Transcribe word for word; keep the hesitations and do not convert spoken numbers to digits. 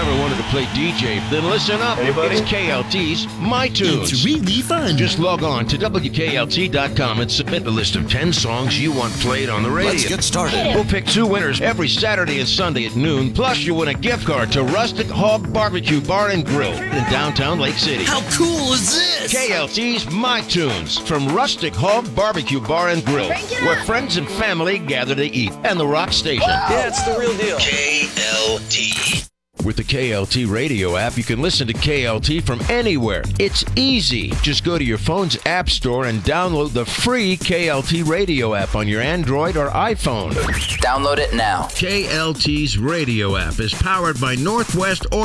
ever wanted to play D J, then listen up. Anybody? It's K L T's My Tunes. It's really fun. Just log on to W K L T dot com and submit a list of ten songs you want played on the radio. Let's get started. We'll pick two winners every Saturday and Sunday at noon. Plus, you win a gift card to Rustic Hog Barbecue Bar and Grill in downtown Lake City. How cool is this? K L T's My Tunes from Rustic Hog Barbecue Bar and Grill, where friends and family gather to eat, and the Rock Station. Yeah, it's the real deal. K L T. With the K L T radio app, you can listen to K L T from anywhere. It's easy. Just go to your phone's app store and download the free K L T radio app on your Android or iPhone. Download it now. K L T's radio app is powered by Northwest